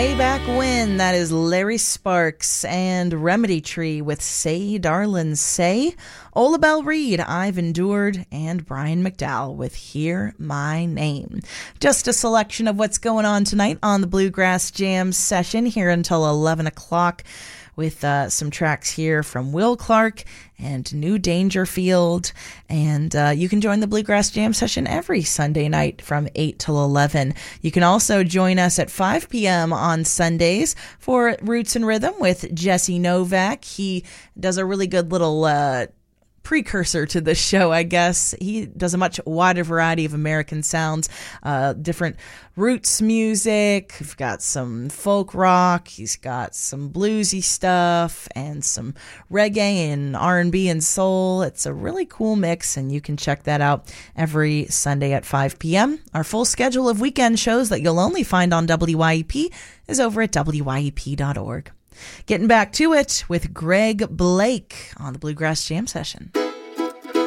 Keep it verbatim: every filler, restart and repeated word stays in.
Way back when, that is Larry Sparks and Remedy Tree with Say Darlin' Say. Ola Belle Reed, I've Endured, and Brian McDowell with Hear My Name. Just a selection of what's going on tonight on the Bluegrass Jam session here until eleven o'clock. With uh, some tracks here from Will Clark and New Dangerfield. And uh, you can join the Bluegrass Jam session every Sunday night from eight till eleven. You can also join us at five p.m. on Sundays for Roots and Rhythm with Jesse Novak. He does a really good little uh precursor to the show, I guess. He does a much wider variety of American sounds, uh, different roots music. We've got some folk rock. He's got some bluesy stuff and some reggae and R and B and soul. It's a really cool mix, and you can check that out every Sunday at five p.m. Our full schedule of weekend shows that you'll only find on W Y E P is over at W Y E P dot org. Getting back to it with Greg Blake on the Bluegrass Jam session.